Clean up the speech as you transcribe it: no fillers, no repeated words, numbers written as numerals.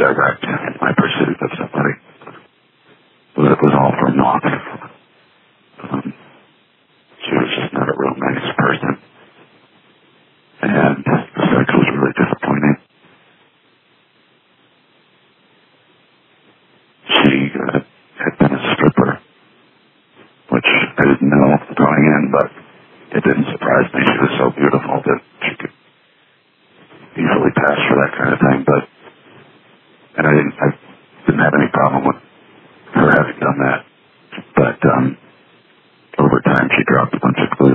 direct in my pursuit of somebody. But it was all for naught. She was just not a real nice person. And the sex was really disappointing. She had been a stripper, which I didn't know going in, but it didn't surprise me. She was so beautiful that she could easily pass for that kind of thing. But